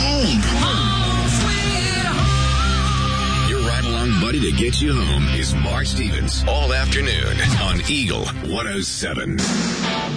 home. Your ride-along buddy to get you home is Mark Stevens. All afternoon on Eagle 107.